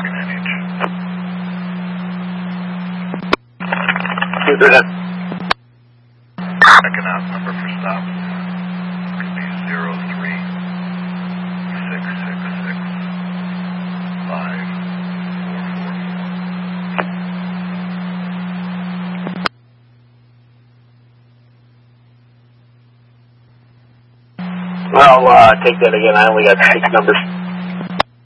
Checking out number for stops. Could be 036665444. Well, take that again. I only got 6 numbers.